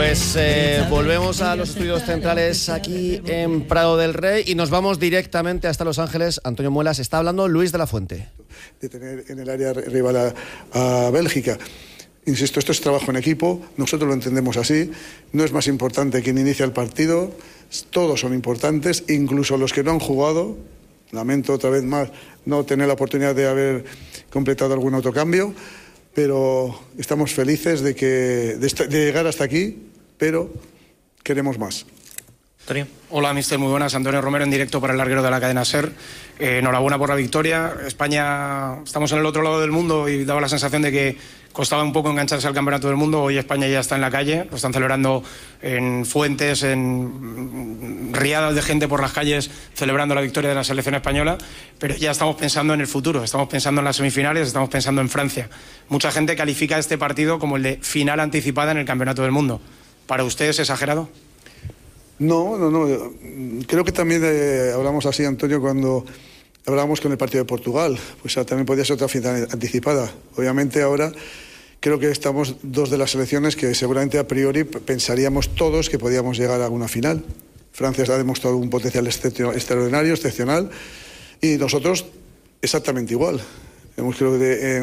Pues volvemos a los estudios centrales aquí en Prado del Rey y nos vamos directamente hasta Los Ángeles. Antonio Muelas, está hablando Luis de la Fuente. De tener en el área rival a Bélgica. Insisto, esto es trabajo en equipo, nosotros lo entendemos así, no es más importante quien inicia el partido, todos son importantes, incluso los que no han jugado. Lamento otra vez más no tener la oportunidad de haber completado algún autocambio, pero estamos felices de llegar hasta aquí, pero queremos más. Antonio. Hola, mister, muy buenas. Antonio Romero en directo para el larguero de la cadena SER. Enhorabuena por la victoria. España, estamos en el otro lado del mundo y daba la sensación de que costaba un poco engancharse al campeonato del mundo. Hoy España ya está en la calle, lo están celebrando en fuentes, en riadas de gente por las calles celebrando la victoria de la selección española, pero ya estamos pensando en el futuro, estamos pensando en las semifinales, estamos pensando en Francia. Mucha gente califica este partido como el de final anticipada en el campeonato del mundo. ¿Para usted es exagerado? No. Creo que también hablamos así, Antonio, cuando hablábamos con el partido de Portugal. Pues también podía ser otra final anticipada. Obviamente ahora creo que estamos dos de las selecciones que seguramente a priori pensaríamos todos que podíamos llegar a una final. Francia ha demostrado un potencial extraordinario, excepcional, y nosotros exactamente igual. Tenemos, creo,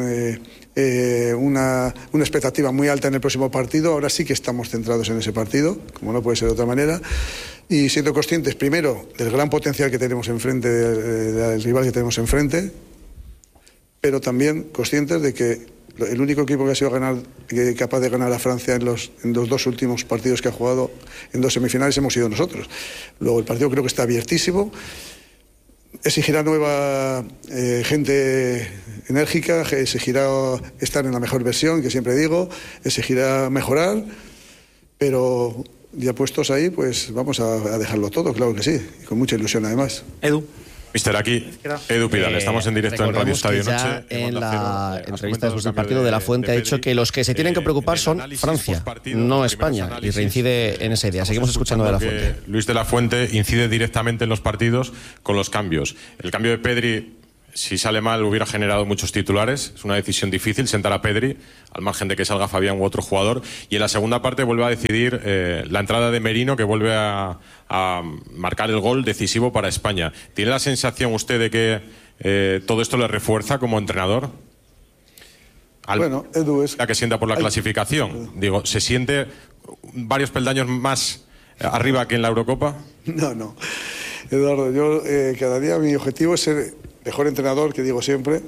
una expectativa muy alta en el próximo partido. Ahora sí que estamos centrados en ese partido, como no puede ser de otra manera, y siendo conscientes, primero, del gran potencial que tenemos enfrente, del rival que tenemos enfrente, pero también conscientes de que el único equipo que ha sido capaz de ganar a Francia en los dos últimos partidos que ha jugado en dos semifinales hemos sido nosotros. Luego el partido creo que está abiertísimo. Exigirá nueva gente enérgica, exigirá estar en la mejor versión, que siempre digo, exigirá mejorar, pero ya puestos ahí, pues vamos a dejarlo todo, claro que sí, y con mucha ilusión además. Edu. Mister, aquí Edu Pidal, estamos en directo en Radio Estadio Noche. En la entrevista después del partido de la Fuente ha dicho que los que se tienen que preocupar son Francia, no España, y reincide en esa idea. Seguimos escuchando de la Fuente. Luis de la Fuente incide directamente en los partidos con los cambios. El cambio de Pedri, si sale mal, hubiera generado muchos titulares. Es una decisión difícil sentar a Pedri, al margen de que salga Fabián u otro jugador. Y en la segunda parte vuelve a decidir la entrada de Merino, que vuelve a marcar el gol decisivo para España. ¿Tiene la sensación usted de que todo esto le refuerza como entrenador? Bueno, Edu, la que sienta por la clasificación. Digo, ¿se siente varios peldaños más arriba que en la Eurocopa? No. Eduardo, yo cada día mi objetivo es ser mejor entrenador, que digo siempre,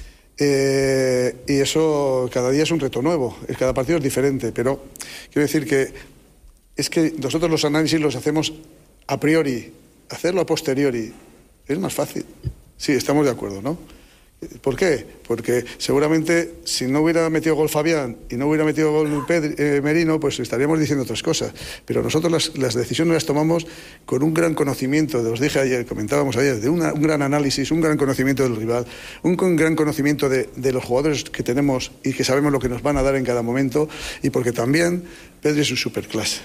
y eso cada día es un reto nuevo, cada partido es diferente, pero quiero decir que es que nosotros los análisis los hacemos a priori, hacerlo a posteriori es más fácil. Sí, estamos de acuerdo, ¿no? ¿Por qué? Porque seguramente si no hubiera metido gol Fabián y no hubiera metido gol Merino, pues estaríamos diciendo otras cosas. Pero nosotros las decisiones las tomamos con un gran conocimiento, os dije ayer, comentábamos ayer, de un gran análisis, un gran conocimiento del rival, un gran conocimiento de los jugadores que tenemos y que sabemos lo que nos van a dar en cada momento, y porque también Pedri es un superclase.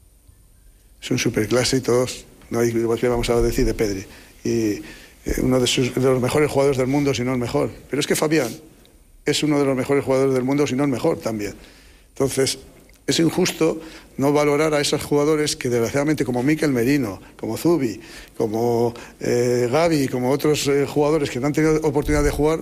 Es un superclase y todos, no hay igual que vamos a decir de Pedri. Y uno de los mejores jugadores del mundo, si no el mejor. Pero es que Fabián es uno de los mejores jugadores del mundo, si no el mejor también. Entonces, es injusto no valorar a esos jugadores que desgraciadamente, como Mikel Merino, como Zubi, como Gavi, como otros jugadores que no han tenido oportunidad de jugar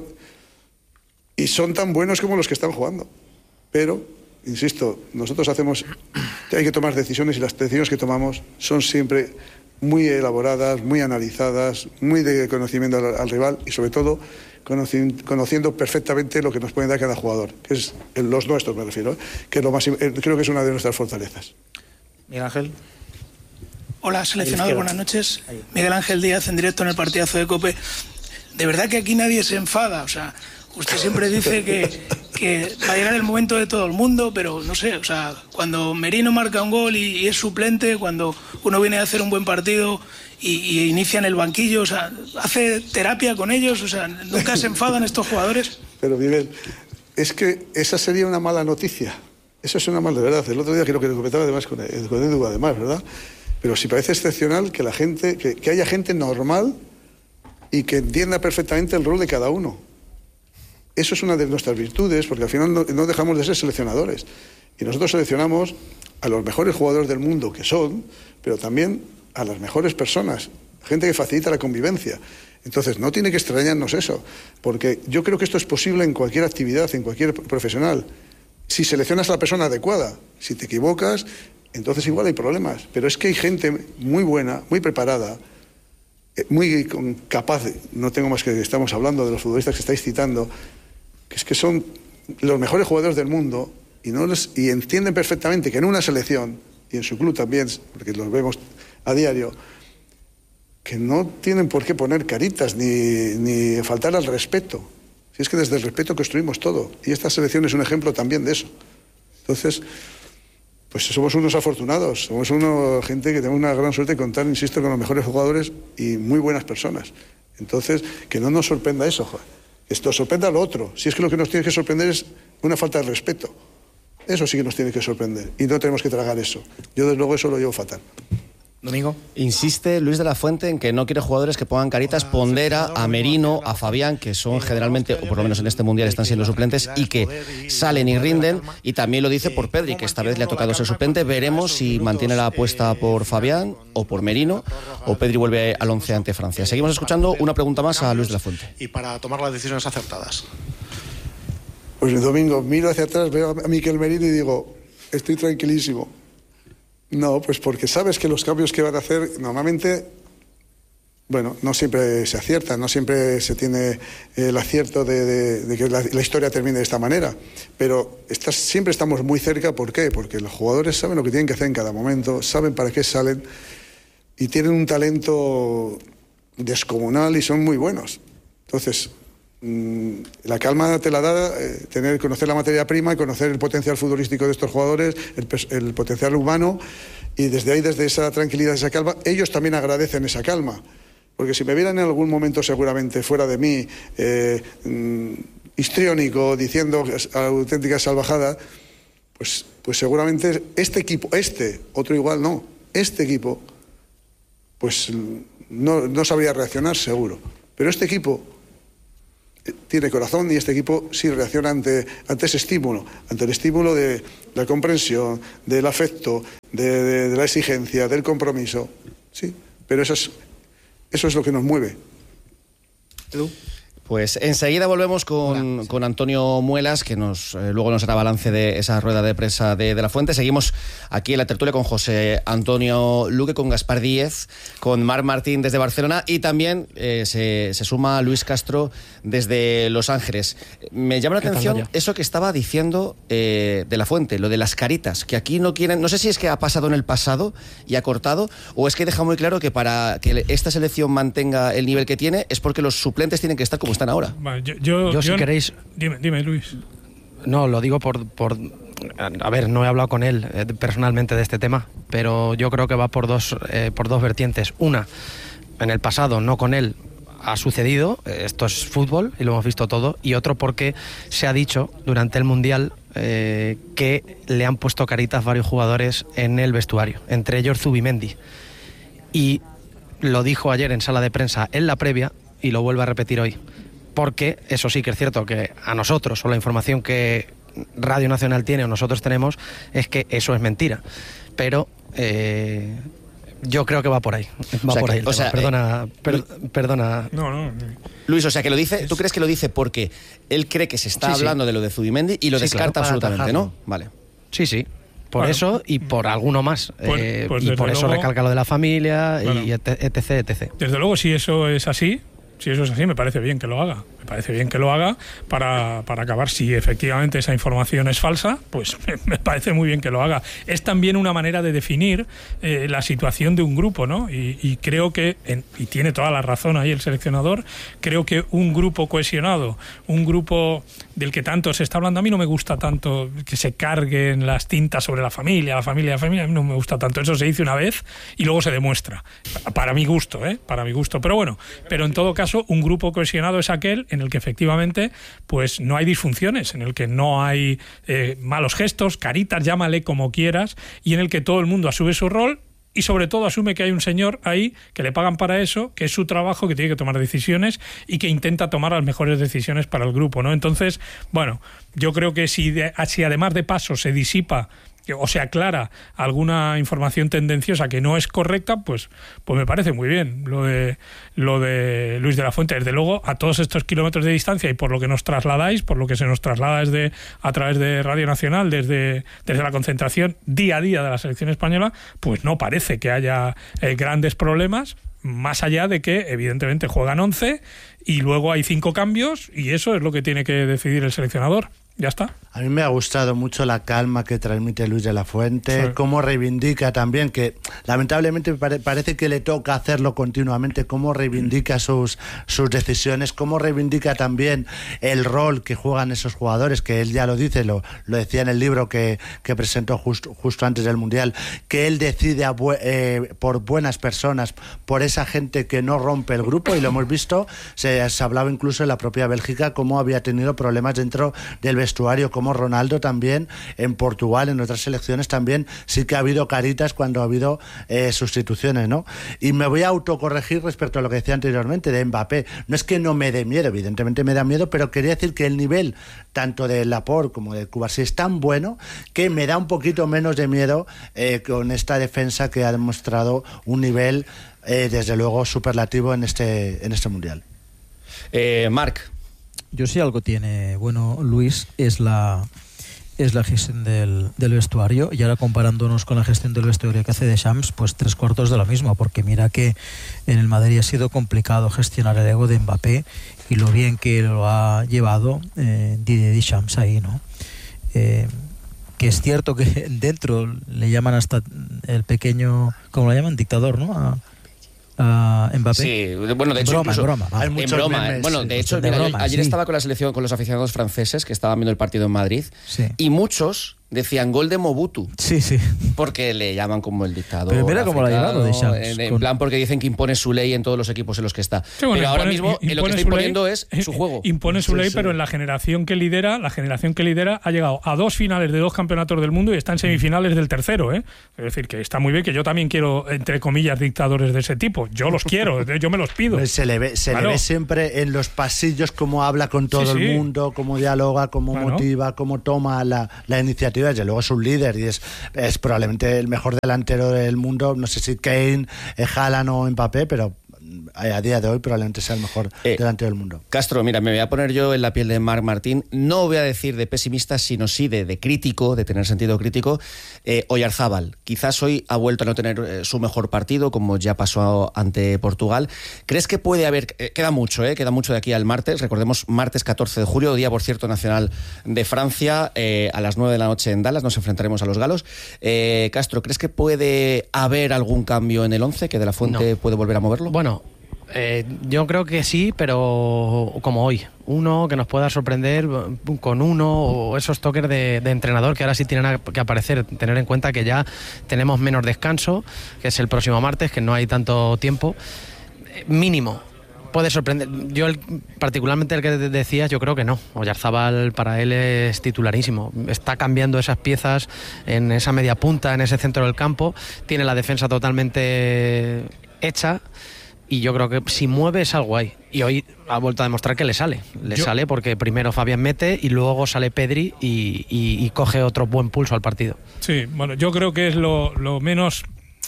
y son tan buenos como los que están jugando. Pero, insisto, nosotros hay que tomar decisiones y las decisiones que tomamos son siempre muy elaboradas, muy analizadas, muy de conocimiento al rival y sobre todo conociendo perfectamente lo que nos puede dar cada jugador, que es los nuestros, me refiero, que es lo más, creo que es una de nuestras fortalezas. Miguel Ángel. Hola, seleccionador, buenas noches. Miguel Ángel Díaz, en directo en el partidazo de COPE. De verdad que aquí nadie se enfada, o sea, usted siempre dice que va a llegar el momento de todo el mundo, pero no sé, o sea, cuando Merino marca un gol y es suplente, cuando uno viene a hacer un buen partido y inicia en el banquillo, o sea, hace terapia con ellos, o sea, nunca se enfadan estos jugadores. Pero Miguel, es que esa sería una mala noticia. Eso es una mala, de verdad. El otro día creo que lo comentaba además con Edu, además, ¿verdad? Pero sí parece excepcional que la gente, que haya gente normal y que entienda perfectamente el rol de cada uno. Eso es una de nuestras virtudes, porque al final no dejamos de ser seleccionadores. Y nosotros seleccionamos a los mejores jugadores del mundo que son, pero también a las mejores personas, gente que facilita la convivencia. Entonces, no tiene que extrañarnos eso, porque yo creo que esto es posible en cualquier actividad, en cualquier profesional. Si seleccionas a la persona adecuada, si te equivocas, entonces igual hay problemas. Pero es que hay gente muy buena, muy preparada, muy capaz, no tengo más que estamos hablando de los futbolistas que estáis citando, que es que son los mejores jugadores del mundo y entienden perfectamente que en una selección, y en su club también, porque los vemos a diario, que no tienen por qué poner caritas ni faltar al respeto. Si es que desde el respeto construimos todo. Y esta selección es un ejemplo también de eso. Entonces, pues somos unos afortunados, somos gente que tenemos una gran suerte de contar, insisto, con los mejores jugadores y muy buenas personas. Entonces, que no nos sorprenda eso, joder. Esto sorprenda lo otro. Si es que lo que nos tiene que sorprender es una falta de respeto. Eso sí que nos tiene que sorprender. Y no tenemos que tragar eso. Yo, desde luego, eso lo llevo fatal. Domingo. Insiste Luis de la Fuente en que no quiere jugadores que pongan caritas, pondera a Merino, a Fabián, que son generalmente, o por lo menos en este Mundial están siendo suplentes, y que salen y rinden, y también lo dice por Pedri, que esta vez le ha tocado ser suplente. Veremos si mantiene la apuesta por Fabián o por Merino, o Pedri vuelve al 11 ante Francia. Seguimos escuchando una pregunta más a Luis de la Fuente. Y para tomar las decisiones acertadas. Pues el domingo miro hacia atrás, veo a Miquel Merino y digo, estoy tranquilísimo. No, pues porque sabes que los cambios que van a hacer normalmente, bueno, no siempre se aciertan, no siempre se tiene el acierto de que la historia termine de esta manera, pero siempre estamos muy cerca. ¿Por qué? Porque los jugadores saben lo que tienen que hacer en cada momento, saben para qué salen y tienen un talento descomunal y son muy buenos. Entonces, la calma te la da conocer la materia prima y conocer el potencial futbolístico de estos jugadores, el potencial humano, y desde ahí, desde esa tranquilidad, esa calma, ellos también agradecen esa calma, porque si me vieran en algún momento seguramente fuera de mí, histriónico, diciendo auténticas salvajadas, pues seguramente este equipo, otro igual no, este equipo pues no sabría reaccionar seguro, pero este equipo tiene corazón y este equipo sí reacciona ante ese estímulo, ante el estímulo de la comprensión, del afecto, de la exigencia, del compromiso. Sí, pero eso es lo que nos mueve. ¿Tú? Pues enseguida volvemos con Antonio Muelas, que luego nos hará balance de esa rueda de prensa de la Fuente. Seguimos aquí en la tertulia con José Antonio Luque, con Gaspar Díez, con Marc Martín desde Barcelona, y también se suma Luis Castro desde Los Ángeles. Me llama la atención eso que estaba diciendo de la Fuente, lo de las caritas, que aquí no quieren. No sé si es que ha pasado en el pasado y ha cortado, o es que deja muy claro que para que esta selección mantenga el nivel que tiene es porque los suplentes tienen que estar como están ahora. Vale, yo si queréis... Dime, Luis. No, lo digo por... A ver, no he hablado con él personalmente de este tema, pero yo creo que va por dos vertientes. Una, en el pasado, no con él, ha sucedido, esto es fútbol y lo hemos visto todo, y otro porque se ha dicho durante el Mundial que le han puesto caritas varios jugadores en el vestuario, entre ellos Zubimendi. Y lo dijo ayer en sala de prensa en la previa, y lo vuelvo a repetir hoy, porque eso sí que es cierto que a nosotros, o la información que Radio Nacional tiene o nosotros tenemos, es que eso es mentira, pero yo creo que va por ahí. Perdona. No. Luis, o sea, que lo dice. ¿Tú crees que lo dice porque él cree que se está hablando de lo de Zubimendi y lo descarta, claro, absolutamente, atajarlo, ¿no? Vale. Sí. Por eso y por alguno más. Pues y por eso recalca lo de la familia, claro, y etc. Desde luego, si eso es así, me parece bien que lo haga. Me parece bien que lo haga para acabar. Si efectivamente esa información es falsa, pues me parece muy bien que lo haga. Es también una manera de definir la situación de un grupo, ¿no? Y creo que, y tiene toda la razón ahí el seleccionador, creo que un grupo cohesionado, un grupo del que tanto se está hablando, a mí no me gusta tanto que se carguen las tintas sobre la familia, a mí no me gusta tanto. Eso se dice una vez y luego se demuestra. Para mi gusto, para mi gusto. Pero bueno, en todo caso, un grupo cohesionado es aquel en el que efectivamente pues no hay disfunciones, en el que no hay malos gestos, caritas, llámale como quieras, y en el que todo el mundo asume su rol y sobre todo asume que hay un señor ahí que le pagan para eso, que es su trabajo, que tiene que tomar decisiones y que intenta tomar las mejores decisiones para el grupo, ¿no? Entonces, bueno, yo creo que si además de paso se disipa o se aclara alguna información tendenciosa que no es correcta, pues me parece muy bien lo de Luis de la Fuente. Desde luego, a todos estos kilómetros de distancia y por lo que nos trasladáis, por lo que se nos traslada a través de Radio Nacional, desde la concentración día a día de la selección española, pues no parece que haya grandes problemas, más allá de que evidentemente juegan 11 y luego hay 5 cambios y eso es lo que tiene que decidir el seleccionador. Ya está. A mí me ha gustado mucho la calma que transmite Luis de la Fuente, sí. Cómo reivindica también, que lamentablemente parece que le toca hacerlo continuamente, cómo reivindica sus decisiones, cómo reivindica también el rol que juegan esos jugadores, que él ya lo dice, lo decía en el libro que presentó justo antes del Mundial, que él decide por buenas personas, por esa gente que no rompe el grupo, y lo hemos visto, se hablaba incluso en la propia Bélgica cómo había tenido problemas dentro del vestuario, como Ronaldo también en Portugal, en otras selecciones también sí que ha habido caritas cuando ha habido sustituciones, ¿no? Y me voy a autocorregir respecto a lo que decía anteriormente de Mbappé. No es que no me dé miedo, evidentemente me da miedo, pero quería decir que el nivel tanto de Laporte como de Cubarsí es tan bueno que me da un poquito menos de miedo con esta defensa que ha demostrado un nivel desde luego superlativo en este Mundial. Marc. Yo sí algo tiene bueno Luis es la gestión del vestuario, y ahora comparándonos con la gestión del vestuario que hace Deschamps, pues 3/4 de lo mismo, porque mira que en el Madrid ha sido complicado gestionar el ego de Mbappé y lo bien que lo ha llevado Didier Deschamps ahí, ¿no? Que es cierto que dentro le llaman hasta el pequeño, ¿cómo lo llaman? Dictador, ¿no? A Mbappé. Sí, bueno, de hecho, broma. Hay muchos memes. Bueno, de hecho, ayer estaba con la selección, con los aficionados franceses que estaban viendo el partido en Madrid, sí. Y muchos decían gol de Mobutu. Sí. Porque le llaman como el dictador. Pero mira cómo lo ha llevado de Champs. En plan, porque dicen que impone su ley en todos los equipos en los que está. Sí, bueno, pero ahora mismo lo que está imponiendo es su juego. Impone su ley, pero en la generación que lidera ha llegado a 2 finales de 2 campeonatos del mundo y está en semifinales del tercero, ¿eh? Es decir, que está muy bien, que yo también quiero, entre comillas, dictadores de ese tipo. Yo los quiero, yo me los pido. Se le ve siempre en los pasillos cómo habla con todo el mundo, cómo dialoga, cómo motiva, cómo toma la iniciativa. Desde luego es un líder y es probablemente el mejor delantero del mundo. No sé si Kane, Haaland o Mbappé, pero a día de hoy probablemente sea el mejor delantero del mundo. Castro, mira, me voy a poner yo en la piel de Marc Martín. No voy a decir de pesimista, sino sí de crítico, de tener sentido crítico. Oyarzábal, quizás hoy ha vuelto a no tener su mejor partido, como ya pasó ante Portugal. ¿Crees que puede haber... queda mucho de aquí al martes. Recordemos, martes 14 de julio, día, por cierto, nacional de Francia, a las 9 de la noche en Dallas. Nos enfrentaremos a los galos. Castro, ¿crees que puede haber algún cambio en el 11? ¿Que De la Fuente puede volver a moverlo? Bueno, yo creo que sí, pero como hoy. Uno que nos pueda sorprender con uno, o esos toques de entrenador que ahora sí tienen que aparecer. Tener en cuenta que ya tenemos menos descanso, que es el próximo martes, que no hay tanto tiempo. Mínimo. Puede sorprender. Yo, particularmente el que decías, yo creo que no. Oyarzábal para él es titularísimo. Está cambiando esas piezas en esa media punta, en ese centro del campo. Tiene la defensa totalmente hecha. Y yo creo que si mueve es algo ahí. Y hoy ha vuelto a demostrar que le sale. Sale porque primero Fabián mete y luego sale Pedri y coge otro buen pulso al partido. Sí, bueno, yo creo que es lo menos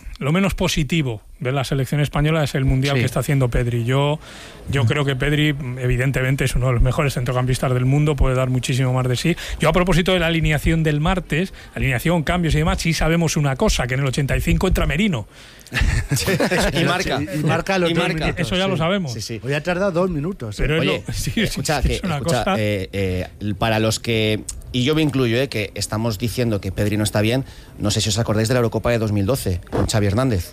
positivo de la selección española es el mundial que está haciendo Pedri. Yo creo que Pedri evidentemente es uno de los mejores centrocampistas del mundo, puede dar muchísimo más de sí. Yo, a propósito de la alineación del martes, alineación, cambios y demás, sí sabemos una cosa, que en el 85 entra Merino. Y marca los 2 minutos. Eso ya lo sabemos. Sí. Hoy ha tardado 2 minutos. Pero escucha, para los que... Y yo me incluyo, que estamos diciendo que Pedri no está bien. No sé si os acordáis de la Eurocopa de 2012 con Xavi Hernández.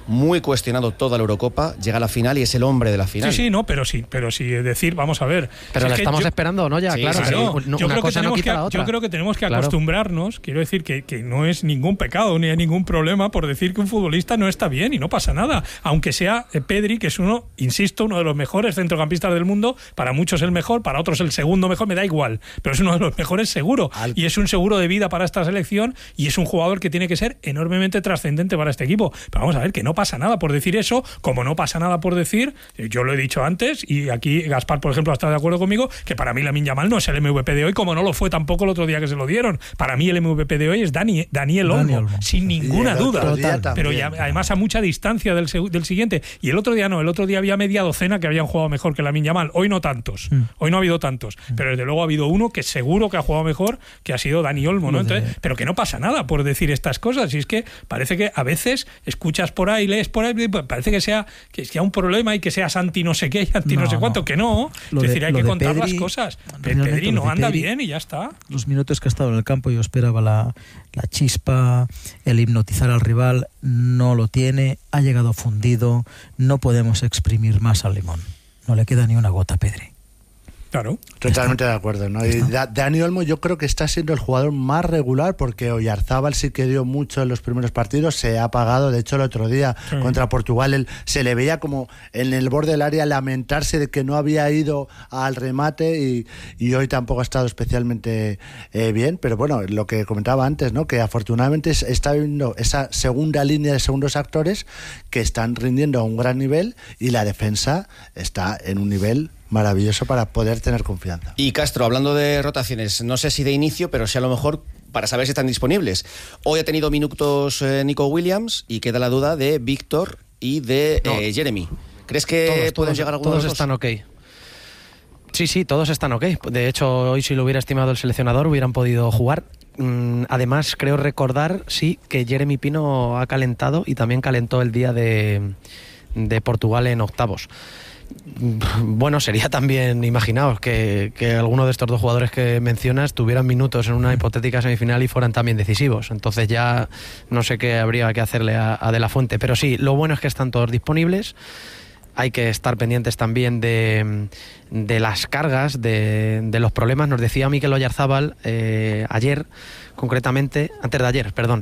muy cuestionado toda la Eurocopa, llega a la final y es el hombre de la final. Sí, no, pero sí, es decir, vamos a ver. Pero si la estamos esperando, ¿no? Ya, sí, claro. claro. Sí, una cosa no quita la otra. Yo creo que tenemos que acostumbrarnos, quiero decir que no es ningún pecado ni hay ningún problema por decir que un futbolista no está bien y no pasa nada, aunque sea Pedri, que es uno de los mejores centrocampistas del mundo, para muchos el mejor, para otros el segundo mejor, me da igual, pero es uno de los mejores seguro, y es un seguro de vida para esta selección y es un jugador que tiene que ser enormemente trascendente para este equipo. Pero vamos a ver que no pasa nada por decir eso, como no pasa nada por decir, yo lo he dicho antes y aquí Gaspar, por ejemplo, está de acuerdo conmigo, que para mí Lamine Yamal no es el MVP de hoy, como no lo fue tampoco el otro día que se lo dieron. Para mí el MVP de hoy es Daniel Olmo, sin ninguna duda. Pero ya, además a mucha distancia del siguiente. Y el otro día había media docena que habían jugado mejor que Lamine Yamal. Hoy no tantos. Hoy no ha habido tantos. Pero desde luego ha habido uno que seguro que ha jugado mejor, que ha sido Dani Olmo, ¿no? Entonces, pero que no pasa nada por decir estas cosas. Y es que parece que a veces escuchas por ahí, lees por ahí, parece que sea un problema y que sea Santi no sé qué y Santi no sé cuánto, que no. Es decir, hay que contar Pedri, las cosas. Pedri no anda bien y ya está. Los minutos que ha estado en el campo yo esperaba la chispa, el hipnotizar al rival, no lo tiene, ha llegado fundido, no podemos exprimir más al limón. No le queda ni una gota a Pedri. Claro. Totalmente de acuerdo, ¿no? Y Dani Olmo yo creo que está siendo el jugador más regular, porque Oyarzábal sí que dio mucho en los primeros partidos, se ha apagado. De hecho, el otro día contra Portugal él se le veía como en el borde del área lamentarse de que no había ido al remate y hoy tampoco ha estado especialmente bien. Pero bueno, lo que comentaba antes, ¿no? Que afortunadamente está viendo esa segunda línea de segundos actores que están rindiendo a un gran nivel y la defensa está en un nivel maravilloso para poder tener confianza. Y Castro, hablando de rotaciones, no sé si de inicio, pero sí a lo mejor para saber si están disponibles. Hoy ha tenido minutos Nico Williams y queda la duda de Víctor y de Jeremy. ¿Crees que pueden llegar algunos de los dos? Todos están ok. Sí, todos están ok. De hecho, hoy si lo hubiera estimado el seleccionador hubieran podido jugar. Además, creo recordar, que Jeremy Pino ha calentado y también calentó el día de Portugal en octavos. Bueno, sería también, imaginaos, que alguno de estos dos jugadores que mencionas tuvieran minutos en una hipotética semifinal y fueran también decisivos. Entonces ya no sé qué habría que hacerle a De La Fuente. Pero sí, lo bueno es que están todos disponibles. Hay que estar pendientes también de las cargas, de los problemas. Nos decía Mikel Oyarzábal ayer, concretamente, antes de ayer, perdón,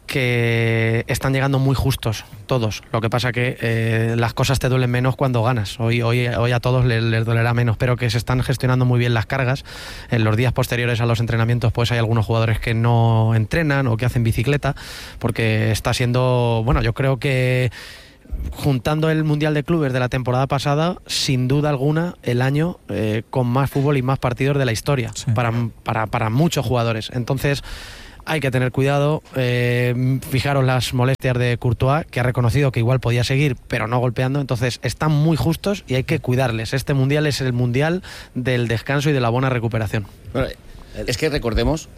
que están llegando muy justos todos. Lo que pasa que las cosas te duelen menos cuando ganas. Hoy a todos les dolerá menos, pero que se están gestionando muy bien las cargas. En los días posteriores a los entrenamientos pues hay algunos jugadores que no entrenan o que hacen bicicleta, porque está siendo, bueno, yo creo que juntando el Mundial de Clubes de la temporada pasada, sin duda alguna el año con más fútbol y más partidos de la historia, sí, para muchos jugadores. Entonces hay que tener cuidado. Fijaros las molestias de Courtois, que ha reconocido que igual podía seguir, pero no golpeando. Entonces están muy justos y hay que cuidarles. Este Mundial es el Mundial del descanso y de la buena recuperación. Bueno, es que recordemos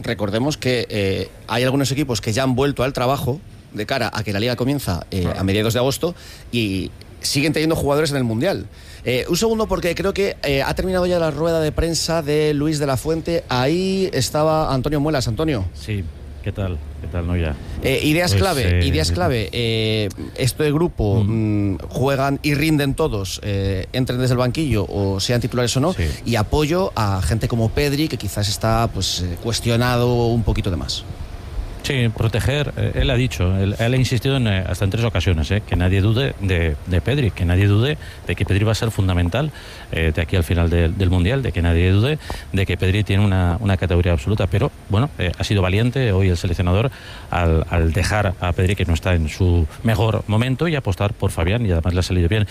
que hay algunos equipos que ya han vuelto al trabajo de cara a que la Liga comienza a mediados de agosto y siguen teniendo jugadores en el Mundial. Un segundo, porque creo que ha terminado ya la rueda de prensa de Luis de la Fuente. Ahí estaba Antonio Muelas. Antonio. Sí, ¿qué tal? ¿No? Ya. Ideas clave. Esto de grupo, juegan y rinden todos, entren desde el banquillo o sean titulares o no, sí. Y apoyo a gente como Pedri, que quizás está cuestionado un poquito de más. Sí, proteger, él ha dicho, él ha insistido hasta en 3 ocasiones, que nadie dude de Pedri, que nadie dude de que Pedri va a ser fundamental de aquí al final del Mundial, de que nadie dude de que Pedri tiene una categoría absoluta, pero bueno, ha sido valiente hoy el seleccionador al dejar a Pedri, que no está en su mejor momento, y apostar por Fabián, y además le ha salido bien.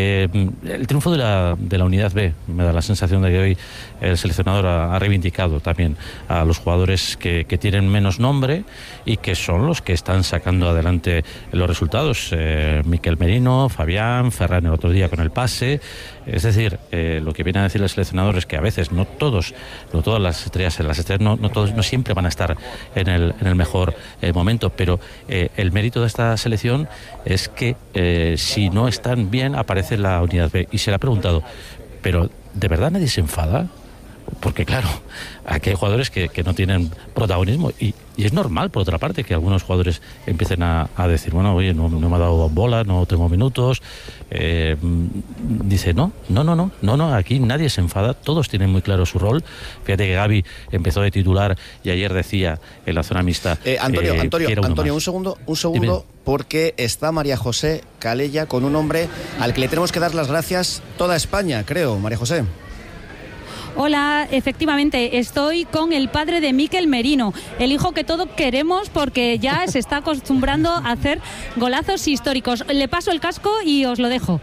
El triunfo de la Unidad B, me da la sensación de que hoy el seleccionador ha reivindicado también a los jugadores que tienen menos nombre y que son los que están sacando adelante los resultados. Miquel Merino, Fabián, Ferran el otro día con el pase. Es decir, lo que viene a decir el seleccionador es que a veces no todas las estrellas no siempre van a estar en el mejor momento, pero el mérito de esta selección es que si no están bien aparece la Unidad B. Y se le ha preguntado, ¿pero de verdad nadie se enfada? porque claro, aquí hay jugadores que no tienen protagonismo y es normal, por otra parte, que algunos jugadores empiecen a decir, bueno, oye, no me ha dado bola, no tengo minutos. Dice, no, aquí nadie se enfada, todos tienen muy claro su rol. Fíjate que Gavi empezó de titular y ayer decía en la zona mixta. Antonio, un segundo, dime. Porque está María José Calella con un hombre al que le tenemos que dar las gracias toda España, creo, María José. Hola, efectivamente, estoy con el padre de Mikel Merino, el hijo que todos queremos porque ya se está acostumbrando a hacer golazos históricos. Le paso el casco y os lo dejo.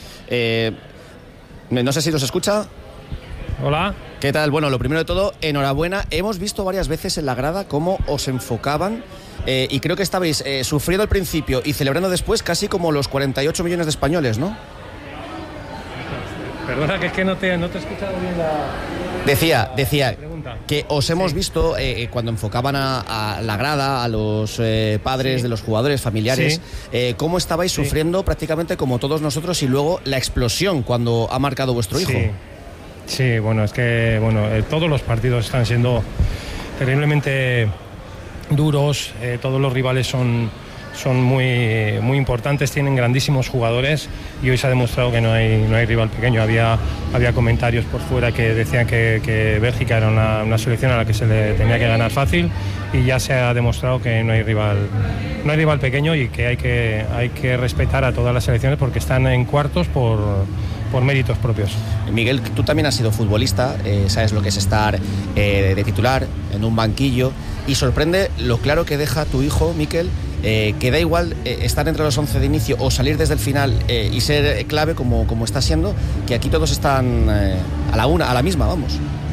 No sé si nos escucha. Hola. ¿Qué tal? Bueno, lo primero de todo, enhorabuena. Hemos visto varias veces en la grada cómo os enfocaban y creo que estabais sufriendo al principio y celebrando después casi como los 48 millones de españoles, ¿no? Perdona, que es que no te he escuchado bien la... Decía que os hemos visto cuando enfocaban a la grada, a los padres de los jugadores, familiares, cómo estabais sufriendo prácticamente como todos nosotros y luego la explosión cuando ha marcado vuestro hijo. Sí, bueno, es que todos los partidos están siendo terriblemente duros, todos los rivales son muy, muy importantes, tienen grandísimos jugadores y hoy se ha demostrado que no hay rival pequeño. Había comentarios por fuera que decían que Bélgica era una selección a la que se le tenía que ganar fácil y ya se ha demostrado que no hay rival pequeño y que hay que respetar a todas las selecciones porque están en cuartos por méritos propios. Miguel, tú también has sido futbolista, sabes lo que es estar de titular en un banquillo y sorprende lo claro que deja tu hijo, Mikel, que da igual estar entre los 11 de inicio o salir desde el final y ser clave como está siendo, que aquí todos están a la misma, vamos.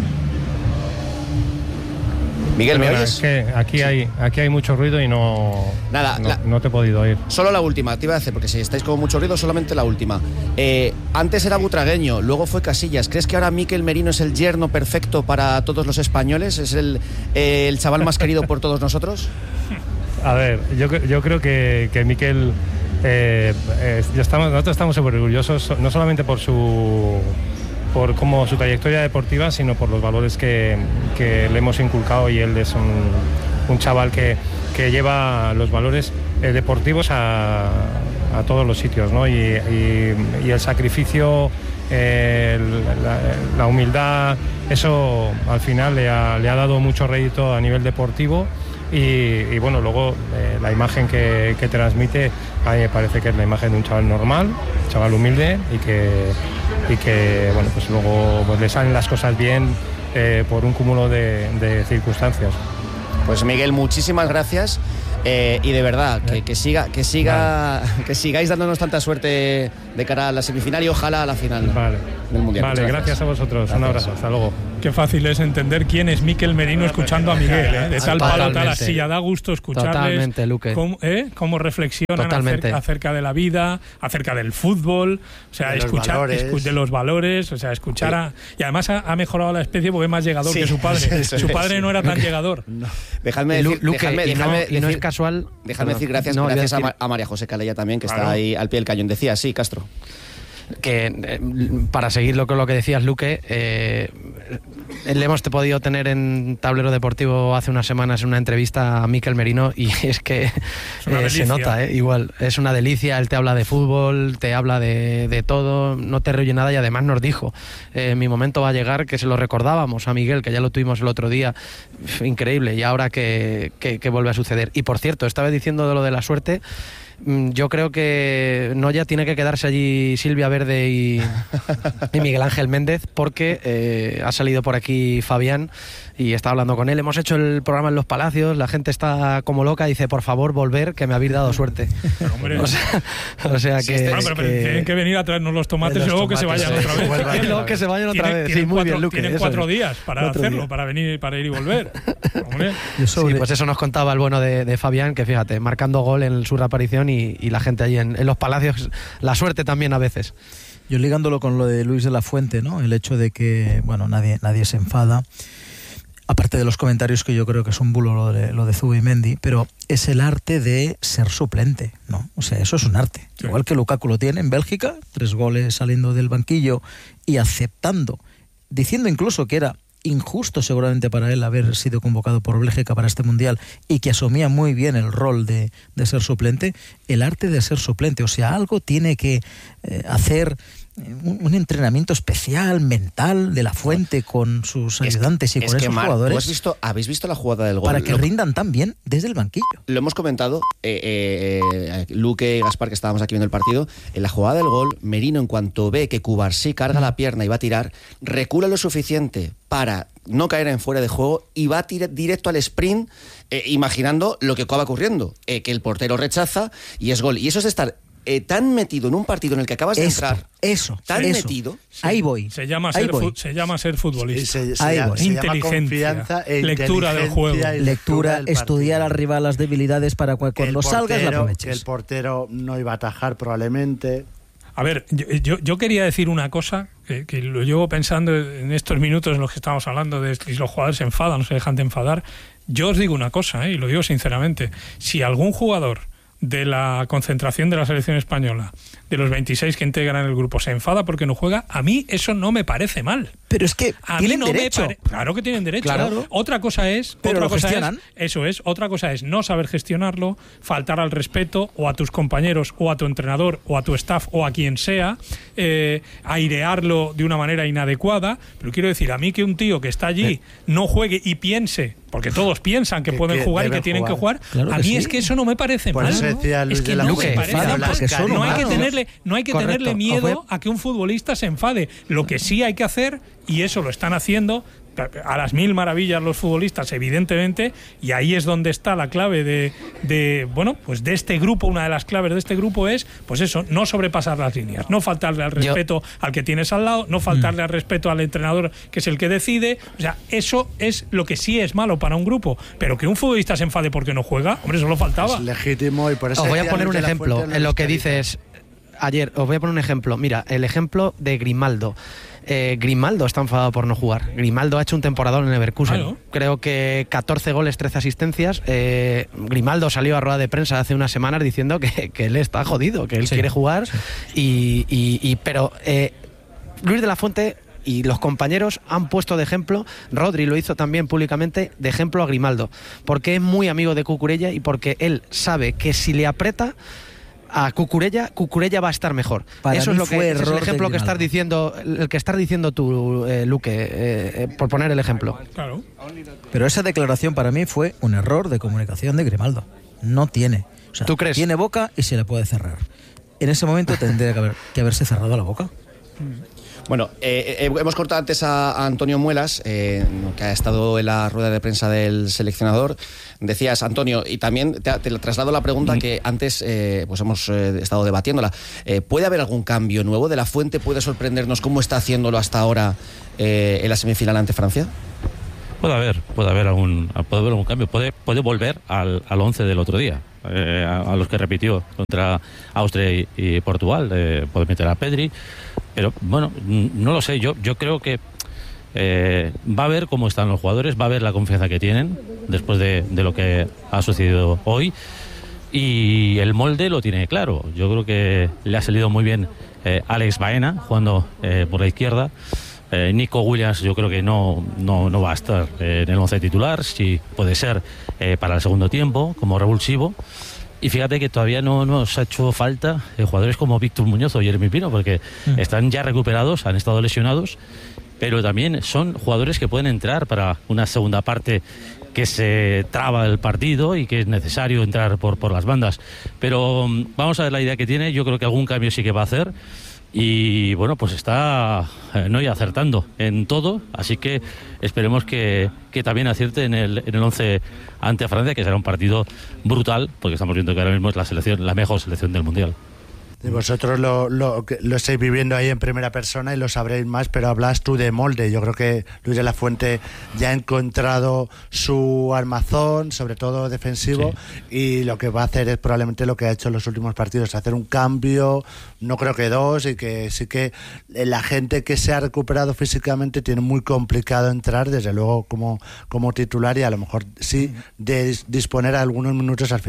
Miguel, ¿me oyes? Es que aquí hay mucho ruido y no te he podido oír. Solo la última, te iba a decir, porque si estáis con mucho ruido, solamente la última. Antes era Butragueño, luego fue Casillas. ¿Crees que ahora Mikel Merino es el yerno perfecto para todos los españoles? ¿Es el chaval más querido por todos nosotros? A ver, yo creo que Mikel... nosotros estamos súper orgullosos, no solamente por su trayectoria deportiva, sino por los valores que le hemos inculcado, y él es un chaval que lleva los valores deportivos a todos los sitios, ¿no? Y el sacrificio, la humildad, eso al final le ha dado mucho rédito a nivel deportivo. Y bueno, luego la imagen que transmite a mí me parece que es la imagen de un chaval normal, un chaval humilde y que bueno, pues luego pues le salen las cosas bien por un cúmulo de circunstancias. Pues Miguel, muchísimas gracias y de verdad que sigáis dándonos tanta suerte de cara a la semifinal y ojalá a la final del Mundial. Vale, gracias a vosotros. Gracias. Un abrazo, hasta luego. Qué fácil es entender quién es Mikel Merino escuchando a Miguel, de tal palo, tal así, da gusto escucharles. Totalmente, Luque. Cómo reflexionan acerca de la vida, acerca del fútbol, o sea, escuchar de los valores, o sea, escuchar y además ha mejorado la especie porque es más llegador que su padre. Su padre no era tan llegador. No. Dejadme decir, no es casual. Déjame decir gracias a María José Calella también, que está ahí al pie del cañón. Decía, sí, Castro. Que para seguir lo que decías, Luque, le hemos podido tener en Tablero Deportivo hace unas semanas en una entrevista a Mikel Merino y es que se nota, igual, es una delicia. Él te habla de fútbol, te habla de todo, no te ríe nada y además nos dijo, mi momento va a llegar, que se lo recordábamos a Miguel, que ya lo tuvimos el otro día, increíble, y ahora que vuelve a suceder. Y por cierto, estaba diciendo de lo de la suerte. Yo creo que no ya tiene que quedarse allí Silvia Verde y Miguel Ángel Méndez, porque ha salido por aquí Fabián y está hablando con él. Hemos hecho el programa en Los Palacios, la gente está como loca, dice, por favor, volver, que me habéis dado suerte. O sea que... pero tienen que venir a traernos los tomates y luego que se vayan otra vez. Luego que se vayan otra vez. Sí, muy bien, Luque. Tienen 4 días para hacerlo, para ir y volver. Sí, pues eso nos contaba el bueno de Fabián, que fíjate, marcando gol en su reaparición y la gente allí en Los Palacios, la suerte también a veces. Yo ligándolo con lo de Luis de la Fuente, ¿no? El hecho de que, bueno, nadie se enfada, aparte de los comentarios que yo creo que es un bulo lo de Zubimendi, pero es el arte de ser suplente, ¿no? O sea, eso es un arte. Sí. Igual que Lukaku lo tiene en Bélgica, 3 goles saliendo del banquillo y aceptando, diciendo incluso que era injusto seguramente para él haber sido convocado por Bélgica para este Mundial y que asumía muy bien el rol de ser suplente, el arte de ser suplente. O sea, algo tiene que hacer un entrenamiento especial, mental, de la Fuente con sus ayudantes y con esos jugadores. ¿Habéis visto la jugada del gol? Para que rindan tan bien desde el banquillo. Lo hemos comentado, Luque y Gaspar, que estábamos aquí viendo el partido. En la jugada del gol, Merino, en cuanto ve que Cubarsí carga la pierna y va a tirar, recula lo suficiente para no caer en fuera de juego y va directo al sprint, imaginando lo que acaba ocurriendo, que el portero rechaza y es gol. Y eso es de estar tan metido en un partido en el que acabas de entrar, metido. Ahí voy. Se llama ser futbolista. Inteligencia, lectura del juego. Lectura, estudiar al rival las debilidades para cuando salgas la aproveches. Que el portero no iba a atajar probablemente. A ver, yo quería decir una cosa que lo llevo pensando en estos minutos en los que estamos hablando de si los jugadores se enfadan, no se dejan de enfadar. Yo os digo una cosa, y lo digo sinceramente. Si algún jugador de la concentración de la selección española, de los 26 que integran el grupo, se enfada porque no juega, a mí eso no me parece mal. Pero es que a tienen mí no derecho. Claro que tienen derecho. Claro. Otra cosa es... Pero otra lo cosa gestionan. Otra cosa es no saber gestionarlo, faltar al respeto o a tus compañeros o a tu entrenador o a tu staff o a quien sea, airearlo de una manera inadecuada. Pero quiero decir, a mí que un tío que está allí no juegue y piense, porque todos piensan que pueden jugar y que tienen que jugar, claro a mí es que eso no me parece mal. Es que no me parece mal. No hay que tenerle miedo a que un futbolista se enfade. Lo que sí hay que hacer, y eso lo están haciendo a las mil maravillas los futbolistas, evidentemente, y ahí es donde está la clave de este grupo. Una de las claves de este grupo es, pues eso, no sobrepasar las líneas, no faltarle al respeto al que tienes al lado, no faltarle al respeto al entrenador, que es el que decide. O sea, eso es lo que sí es malo para un grupo, pero que un futbolista se enfade porque no juega, hombre, eso lo faltaba. Es legítimo, y por eso... Os voy a poner un ejemplo en lo que dices ayer. Os voy a poner un ejemplo. Mira, el ejemplo de Grimaldo. Grimaldo está enfadado por no jugar. Grimaldo ha hecho un temporadón en Leverkusen. Claro. Creo que 14 goles, 13 asistencias. Grimaldo salió a rueda de prensa hace unas semanas diciendo que él está jodido, que él quiere jugar. Sí. Pero Luis de la Fuente y los compañeros han puesto de ejemplo, Rodri lo hizo también públicamente, de ejemplo a Grimaldo, porque es muy amigo de Cucurella y porque él sabe que si le aprieta a Cucurella va a estar mejor. Eso es el ejemplo que estás diciendo, el que estás diciendo tú, Luque, por poner el ejemplo. Claro. Pero esa declaración para mí fue un error de comunicación de Grimaldo. No tiene. O sea, ¿tú crees? Tiene boca y se le puede cerrar. En ese momento tendría que haberse cerrado la boca. Bueno, hemos cortado antes a Antonio Muelas, que ha estado en la rueda de prensa del seleccionador. Decías, Antonio, y también te traslado la pregunta que antes pues hemos estado debatiéndola. ¿Puede haber algún cambio nuevo? ¿De la Fuente puede sorprendernos cómo está haciéndolo hasta ahora en la semifinal ante Francia? Puede haber algún cambio. Puede volver al 11 del otro día. A los que repitió contra Austria y Portugal. Puede meter a Pedri, pero bueno, no lo sé. Yo creo que va a ver cómo están los jugadores, va a ver la confianza que tienen después de lo que ha sucedido hoy, y el molde lo tiene claro. Yo creo que le ha salido muy bien Alex Baena jugando por la izquierda. Nico Williams yo creo que no va a estar en el 11 titular, sí puede ser para el segundo tiempo como revulsivo. Y fíjate que todavía no nos ha hecho falta jugadores como Víctor Muñoz o Jeremy Pino, porque están ya recuperados, han estado lesionados, pero también son jugadores que pueden entrar para una segunda parte que se traba el partido y que es necesario entrar por las bandas. Pero vamos a ver la idea que tiene. Yo creo que algún cambio sí que va a hacer. Y bueno, pues está acertando en todo, así que esperemos que también acierte en el 11 ante Francia, que será un partido brutal, porque estamos viendo que ahora mismo es la mejor selección del Mundial. Y vosotros lo estáis viviendo ahí en primera persona y lo sabréis más, pero hablas tú de molde. Yo creo que Luis de la Fuente ya ha encontrado su armazón, sobre todo defensivo, y lo que va a hacer es probablemente lo que ha hecho en los últimos partidos, hacer un cambio, no creo que dos, y que sí que la gente que se ha recuperado físicamente tiene muy complicado entrar, desde luego como titular, y a lo mejor sí de disponer algunos minutos al final.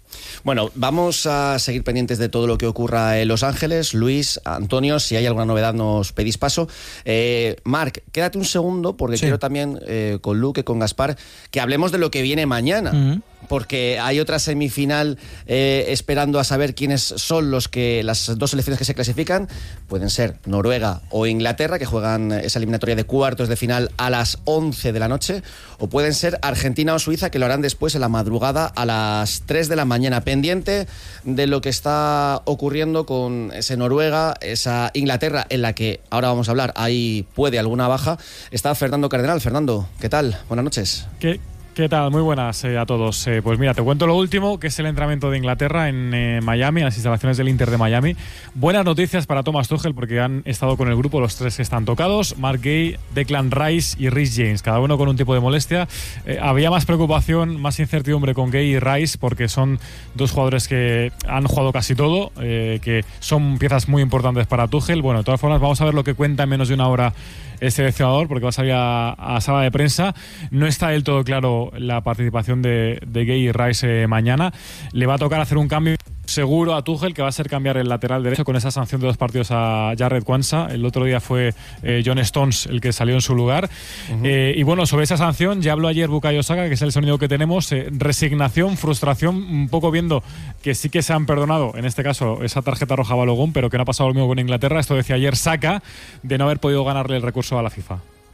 Bueno, vamos a seguir pendientes de todo lo que ocurra en Los Ángeles. Luis, Antonio, si hay alguna novedad nos pedís paso. Marc, quédate un segundo porque quiero también, con Luque, con Gaspar, que hablemos de lo que viene mañana. Porque hay otra semifinal esperando a saber quiénes son las dos selecciones que se clasifican. Pueden ser Noruega o Inglaterra, que juegan esa eliminatoria de cuartos de final a las 11 de la noche, o pueden ser Argentina o Suiza, que lo harán después en la madrugada a las 3 de la mañana. Pendiente de lo que está ocurriendo con ese Noruega, esa Inglaterra, en la que ahora vamos a hablar, ahí puede alguna baja. Está Fernando Cardenal. Fernando, ¿qué tal? Buenas noches. ¿Qué tal? Muy buenas a todos. Pues mira, te cuento lo último, que es el entrenamiento de Inglaterra en Miami, en las instalaciones del Inter de Miami. Buenas noticias para Thomas Tuchel, porque han estado con el grupo los tres que están tocados: Mark Gay, Declan Rice y Reece James, cada uno con un tipo de molestia. Había más preocupación, más incertidumbre con Gay y Rice, porque son dos jugadores que han jugado casi todo, que son piezas muy importantes para Tuchel. Bueno, de todas formas, vamos a ver lo que cuenta en menos de una hora el seleccionador, porque va a salir a sala de prensa. No está del todo claro la participación de Gay y Rice mañana. Le va a tocar hacer un cambio seguro a Tuchel, que va a ser cambiar el lateral derecho con esa sanción de 2 partidos a Jarred Quansah. El otro día fue John Stones el que salió en su lugar. Y bueno, sobre esa sanción ya habló ayer Bukayo Saka, que es el sonido que tenemos. Resignación, frustración, un poco viendo que sí que se han perdonado, en este caso, esa tarjeta roja a Balogun, pero que no ha pasado lo mismo con Inglaterra. Esto decía ayer Saka, de no haber podido ganarle el recurso a la FIFA.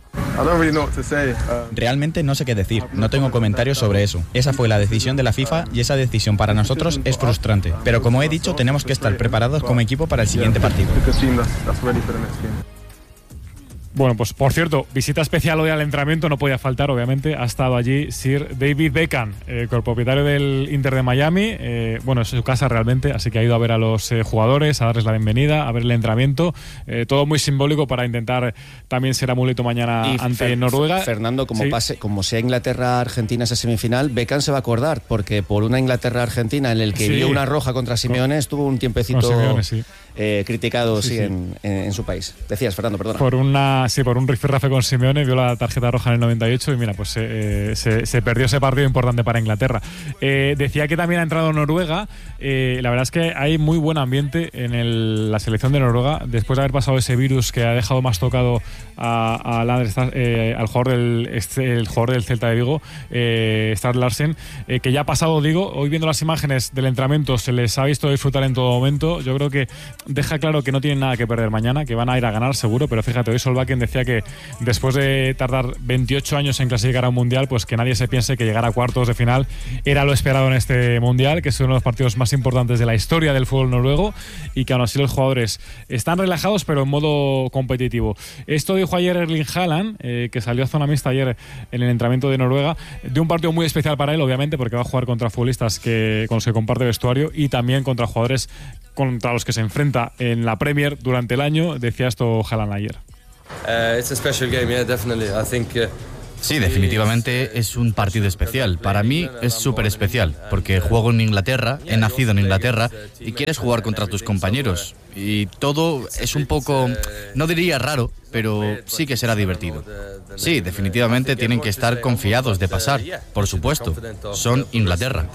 Realmente no sé qué decir, no tengo comentarios sobre eso. Esa fue la decisión de la FIFA y esa decisión para nosotros es frustrante. Pero como he dicho, tenemos que estar preparados como equipo para el siguiente partido. Bueno, pues por cierto, visita especial hoy al entrenamiento, no podía faltar, obviamente. Ha estado allí Sir David Beckham, propietario del Inter de Miami. Bueno, es su casa realmente, así que ha ido a ver a los jugadores, a darles la bienvenida, a ver el entrenamiento. Todo muy simbólico para intentar también ser amuleto mañana ante Noruega. Fernando, como sea Inglaterra-Argentina esa semifinal, Beckham se va a acordar, porque por una Inglaterra-Argentina en el que vio una roja contra Simeone, estuvo un tiempecito criticado en su país. Decías, Fernando, perdona. Por un rifirrafe con Simeone, vio la tarjeta roja en el 98 y mira, pues se perdió ese partido importante para Inglaterra. Decía que también ha entrado Noruega. La verdad es que hay muy buen ambiente en la selección de Noruega, después de haber pasado ese virus que ha dejado más tocado al jugador del Celta de Vigo, Strand Larsen, que ya ha pasado, digo. Hoy viendo las imágenes del entrenamiento se les ha visto disfrutar en todo momento. Yo creo que deja claro que no tienen nada que perder mañana, que van a ir a ganar seguro, pero fíjate, hoy Solbakken decía que después de tardar 28 años en clasificar a un mundial, pues que nadie se piense que llegar a cuartos de final era lo esperado en este mundial, que es uno de los partidos más importantes de la historia del fútbol noruego, y que aún así los jugadores están relajados pero en modo competitivo. Esto dijo ayer Erling Haaland, que salió a zona mixta ayer en el entrenamiento de Noruega, de un partido muy especial para él, obviamente, porque va a jugar contra futbolistas con los que comparte vestuario y también contra jugadores contra los que se enfrenta en la Premier durante el año. Decía esto Haaland ayer. Sí, definitivamente es un partido especial. Para mí es súper especial, porque juego en Inglaterra, he nacido en Inglaterra y quieres jugar contra tus compañeros. Y todo es un poco, no diría raro, pero sí que será divertido. Sí, definitivamente tienen que estar confiados de pasar, por supuesto. Son Inglaterra.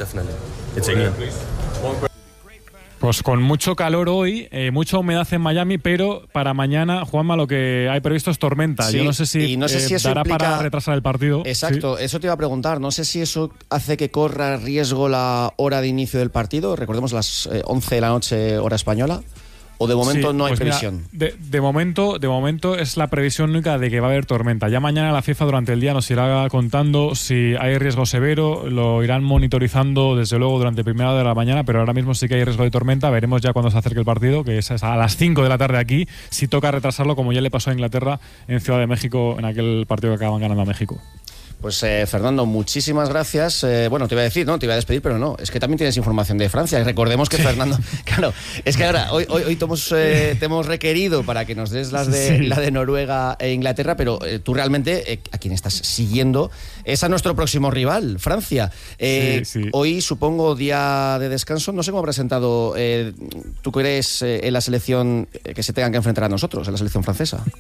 Pues con mucho calor hoy, mucha humedad en Miami, pero para mañana, Juanma, lo que hay previsto es tormenta. Sí, yo no sé si eso dará implica para retrasar el partido. Exacto, eso te iba a preguntar. No sé si eso hace que corra riesgo la hora de inicio del partido. Recordemos las 11 de la noche, hora española. ¿O de momento no hay previsión? Mira, de momento es la previsión única de que va a haber tormenta. Ya mañana la FIFA durante el día nos irá contando si hay riesgo severo, lo irán monitorizando desde luego durante primera hora de la mañana, pero ahora mismo sí que hay riesgo de tormenta. Veremos ya cuando se acerque el partido, que es a las 5 de la tarde aquí, si toca retrasarlo, como ya le pasó a Inglaterra en Ciudad de México en aquel partido que acaban ganando a México. Pues Fernando, muchísimas gracias. Bueno, te iba a decir, no, te iba a despedir, pero no, es que también tienes información de Francia. Y recordemos que Fernando, claro, es que ahora hoy te hemos requerido para que nos des la de Noruega e Inglaterra, pero tú realmente a quien estás siguiendo es a nuestro próximo rival, Francia. Hoy, supongo, día de descanso. No sé cómo habrá sentado tú que eres en la selección que se tengan que enfrentar a nosotros, en la selección francesa.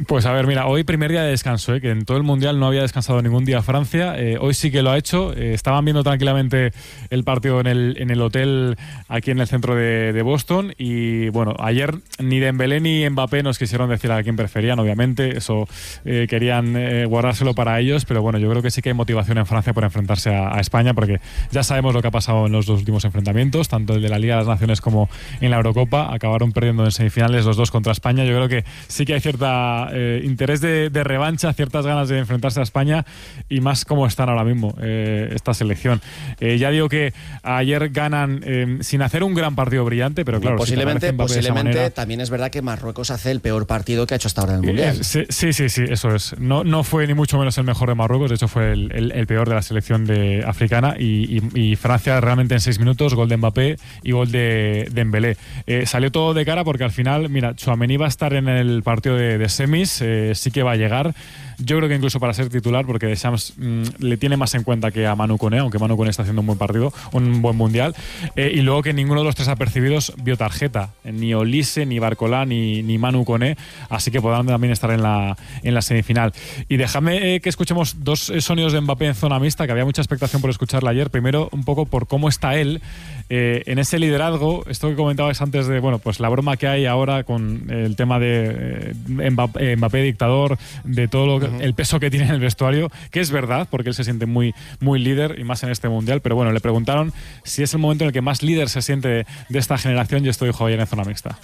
Pues a ver, mira, hoy primer día de descanso, que en todo el Mundial no había descansado ningún día Francia, hoy sí que lo ha hecho, estaban viendo tranquilamente el partido en el hotel aquí en el centro de Boston y bueno, ayer ni Dembélé ni Mbappé nos quisieron decir a quién preferían, obviamente, eso querían guardárselo para ellos, pero bueno, yo creo que sí que hay motivación en Francia por enfrentarse a España, porque ya sabemos lo que ha pasado en los dos últimos enfrentamientos, tanto el de la Liga de las Naciones como en la Eurocopa, acabaron perdiendo en semifinales los dos contra España. Yo creo que sí que hay cierta interés de revancha, ciertas ganas de enfrentarse a España y más como están ahora mismo esta selección. Ya digo que ayer ganan sin hacer un gran partido brillante, pero claro, posiblemente manera, también es verdad que Marruecos hace el peor partido que ha hecho hasta ahora en el Mundial. Sí, eso es. No fue ni mucho menos el mejor de Marruecos, de hecho fue el peor de la selección africana y Francia realmente en 6 minutos, gol de Mbappé y gol de Dembélé. Salió todo de cara porque al final, mira, Tchouaméni va a estar en el partido de semis, sí que va a llegar. Yo creo que incluso para ser titular, porque Deschamps le tiene más en cuenta que a Manu Koné, aunque Manu Koné está haciendo un buen partido, un buen mundial. Y luego que ninguno de los tres apercibidos vio tarjeta, ni Olise, ni Barcolá, ni Manu Koné, así que podrán también estar en la semifinal. Y dejadme que escuchemos dos sonidos de Mbappé en zona mixta, que había mucha expectación por escucharla ayer. Primero, un poco por cómo está él en ese liderazgo, esto que comentabas antes de, bueno, pues la broma que hay ahora con el tema de Mbappé dictador, de todo lo que el peso que tiene en el vestuario, que es verdad, porque él se siente muy, muy líder y más en este mundial, pero bueno, le preguntaron si es el momento en el que más líder se siente de esta generación y esto dijo ayer en zona mixta.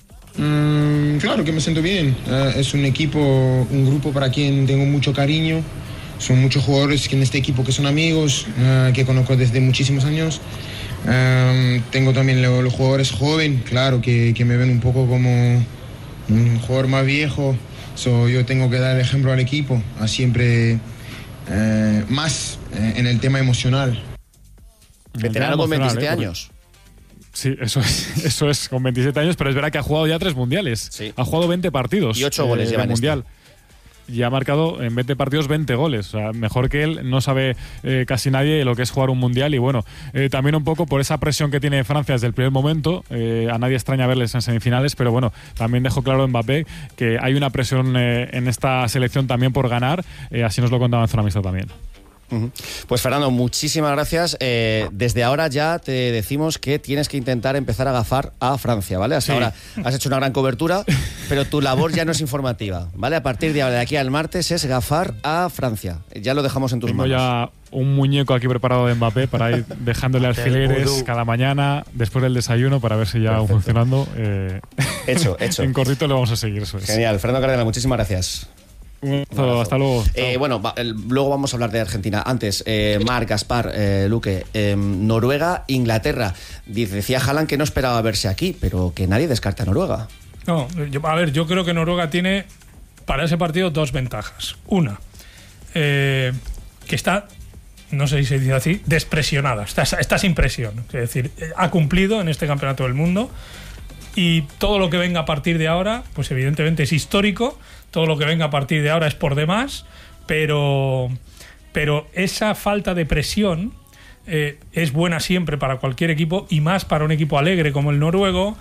Claro que me siento bien, es un equipo, un grupo para quien tengo mucho cariño, son muchos jugadores que en este equipo que son amigos, que conozco desde muchísimos años. Tengo también los jugadores jóvenes, claro, que me ven un poco como un jugador más viejo. Yo tengo que dar ejemplo al equipo, a siempre más en el tema emocional. Veterano con 27 años. Sí, eso es, con 27 años, pero es verdad que ha jugado ya 3 mundiales. Sí. Ha jugado 20 partidos. Y 8 goles lleva en mundial. Y ha marcado en 20 partidos 20 goles. O sea, mejor que él no sabe casi nadie lo que es jugar un mundial. Y bueno, también un poco por esa presión que tiene Francia desde el primer momento. A nadie extraña verles en semifinales, pero bueno, también dejó claro Mbappé que hay una presión en esta selección también por ganar. Así nos lo contaba en zona mixta también. Pues Fernando, muchísimas gracias. Desde ahora ya te decimos que tienes que intentar empezar a gafar a Francia, ¿vale? Hasta ahora has hecho una gran cobertura, pero tu labor ya no es informativa, ¿vale? A partir de ahora, de aquí al martes, es gafar a Francia. Ya lo dejamos en tus manos. Ya un muñeco aquí preparado de Mbappé para ir dejándole alfileres cada mañana después del desayuno para ver si ya va funcionando. Hecho. En cortito le vamos a seguir, eso es. Genial. Fernando Cardenal, muchísimas gracias. Hasta luego. Bueno, luego vamos a hablar de Argentina. Antes, Marc, Gaspar, Luque, Noruega, Inglaterra. Decía Haaland que no esperaba verse aquí, pero que nadie descarta a Noruega. No, yo creo que Noruega tiene para ese partido 2 ventajas. Una, que está, no sé si se dice así, despresionada, está sin presión. Es decir, ha cumplido en este campeonato del mundo y todo lo que venga a partir de ahora, pues evidentemente es histórico. Todo lo que venga a partir de ahora es por demás, pero esa falta de presión es buena siempre para cualquier equipo y más para un equipo alegre como el noruego,